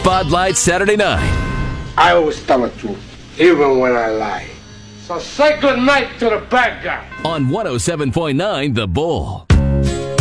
Spotlight Saturday night. I always tell the truth, even when I lie. So say good night to the bad guy. On 107.9 The Bull.